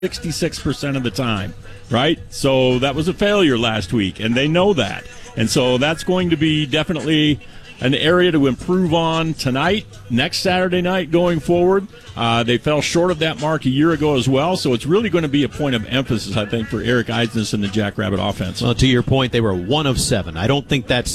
66% of the time, right? So that was a failure last week, and they know that. And so that's going to be definitely an area to improve on tonight, next Saturday night going forward. They fell short of that mark a year ago as well, so it's really going to be a point of emphasis, I think, for Eric Eisnes and the Jackrabbit offense. Well, to your point, they were 1 of 7. I don't think that's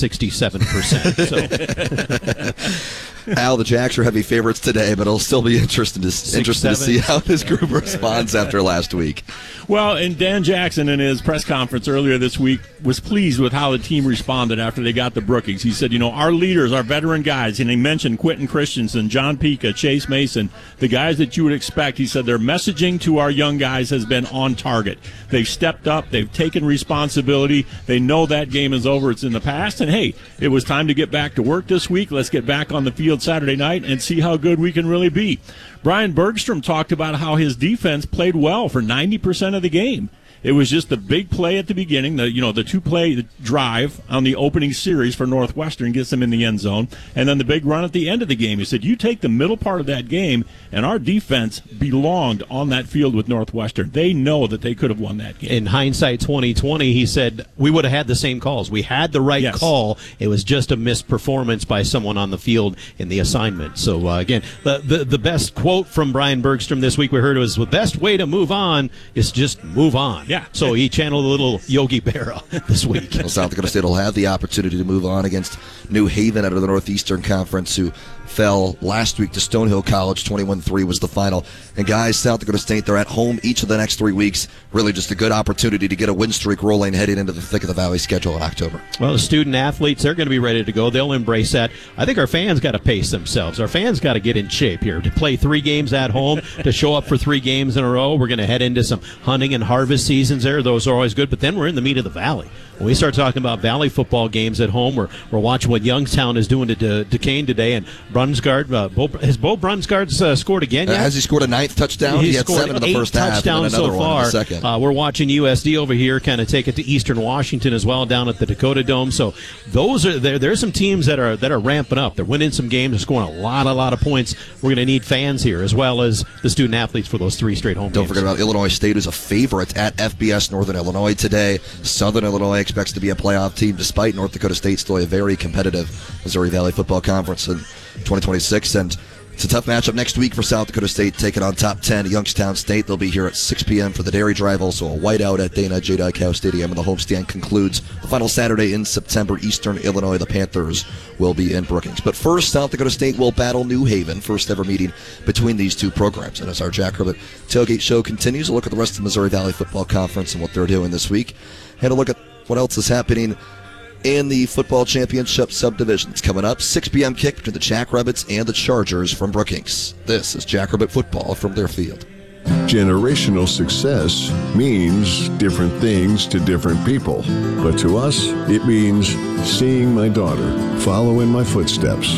67%. So. Al, the Jacks are heavy favorites today, but it'll still be interesting to see how this group responds after last week. Well, and Dan Jackson in his press conference earlier this week was pleased with how the team responded after they got the Brookings. He said, our leaders, our veteran guys, and he mentioned Quentin Christensen, John Pica, Chase Mason, the guys that you would expect. He said their messaging to our young guys has been on target. They've stepped up. They've taken responsibility. They know that game is over. It's in the past. And, hey, it was time to get back to work this week. Let's get back on the field Saturday night and see how good we can really be. Brian Bergstrom talked about how his defense played well for 90% of the game. It was just the big play at the beginning, the 2-play drive on the opening series for Northwestern gets them in the end zone, and then the big run at the end of the game. He said, you take the middle part of that game, and our defense belonged on that field with Northwestern. They know that they could have won that game. In hindsight 2020, he said, we would have had the same calls. We had the right call. It was just a missed performance by someone on the field in the assignment. So, again, the best quote from Brian Bergstrom this week we heard was, the best way to move on is just move on. Yeah. So he channeled a little Yogi Berra this week. Well, South Dakota State will have the opportunity to move on against New Haven out of the Northeastern Conference, who fell last week to Stonehill College. 21-3 was the final. And guys, South Dakota State, they're at home each of the next 3 weeks. Really just a good opportunity to get a win streak rolling heading into the thick of the Valley schedule in October. Well, the student athletes, they're going to be ready to go. They'll embrace that. I think our fans got to pace themselves. Our fans got to get in shape here to play 3 games at home, to show up for 3 games in a row. We're going to head into some hunting and harvest seasons there. Those are always good. But then we're in the meat of the Valley. When we start talking about Valley football games at home, we're watching what Youngstown is doing to Duquesne today. And Brunsgaard, has Bo Brunsgaard scored again yet? Has he scored a 9th touchdown? He had 7 in the first half and another so one far. in the second. We're watching USD over here kind of take it to Eastern Washington as well down at the Dakota Dome. So there's some teams that are ramping up. They're winning some games. They're scoring a lot of points. We're going to need fans here as well as the student athletes for those 3 straight home games. Don't forget about Illinois State, who's a favorite at FBS Northern Illinois today. Southern Illinois expects to be a playoff team despite North Dakota State still a very competitive Missouri Valley Football Conference in 2026. And it's a tough matchup next week for South Dakota State, taking on top 10 Youngstown State. They'll be here at 6 p.m. for the Dairy Drive, also a whiteout at Dana J. Dykow Stadium, and the homestand concludes the final Saturday in September. Eastern Illinois, the Panthers will be in Brookings. But first, South Dakota State will battle New Haven, first ever meeting between these two programs. And as our Jackrabbit Tailgate Show continues, a look at the rest of the Missouri Valley Football Conference and what they're doing this week, and a look at what else is happening in the football championship subdivisions. Coming up, 6 p.m. kick between the Jackrabbits and the Chargers from Brookings. This is Jackrabbit football from their field. Generational success means different things to different people. But to us, it means seeing my daughter follow in my footsteps,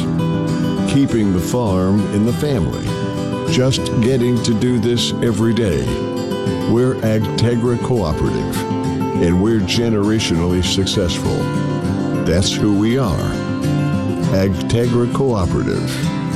keeping the farm in the family, just getting to do this every day. We're Agtegra Cooperative, and we're generationally successful. That's who we are. Agtegra Cooperative.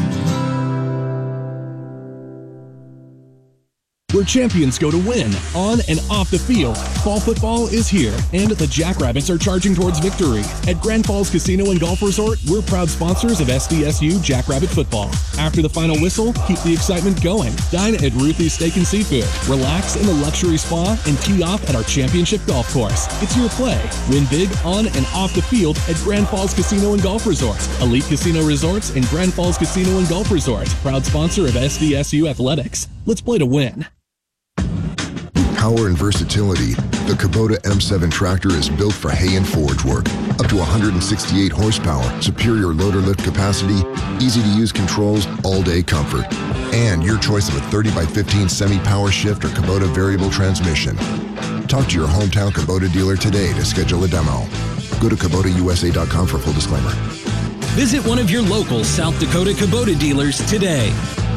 Where champions go to win, on and off the field. Fall football is here, and the Jackrabbits are charging towards victory. At Grand Falls Casino and Golf Resort, we're proud sponsors of SDSU Jackrabbit football. After the final whistle, keep the excitement going. Dine at Ruthie's Steak and Seafood. Relax in the luxury spa and tee off at our championship golf course. It's your play. Win big on and off the field at Grand Falls Casino and Golf Resort. Elite Casino Resorts and Grand Falls Casino and Golf Resort. Proud sponsor of SDSU Athletics. Let's play to win. Power and versatility, the Kubota M7 tractor is built for hay and forage work. Up to 168 horsepower, superior loader lift capacity, easy-to-use controls, all-day comfort. And your choice of a 30x15 semi-power shift or Kubota variable transmission. Talk to your hometown Kubota dealer today to schedule a demo. Go to KubotaUSA.com for full disclaimer. Visit one of your local South Dakota Kubota dealers today.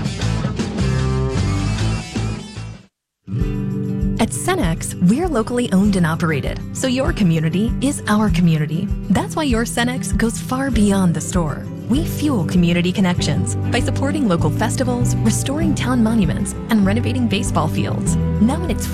At Cenex, we're locally owned and operated, so your community is our community. That's why your Cenex goes far beyond the store. we fuel community connections by supporting local festivals, restoring town monuments, and renovating baseball fields. Now in its